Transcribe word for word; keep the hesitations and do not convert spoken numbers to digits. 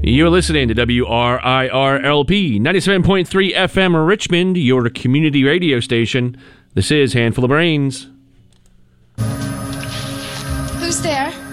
You're listening to W R I R L P ninety-seven point three F M Richmond, your community radio station. This is Handful of Brains. Who's there?